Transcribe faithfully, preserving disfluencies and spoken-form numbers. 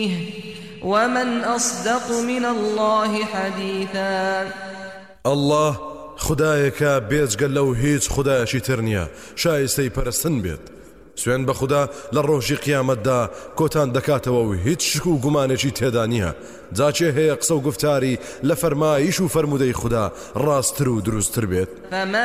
ومن أصدق من الله حديثا. الله خدایەکە بێجگە لەو هیچ خدایەکی تر نییە شایستەی پەرستن بێت. سوێن بە خوددا لە ڕۆژی قیامەتدا کۆتان دەکاتەوە و هیچ شک و گومانێکی تێدا نییە. جاچێ هەیە قسە و گفتاری لە فەرمایش و فەرمودەی خوددا ڕاستتر و دروستتر بێت.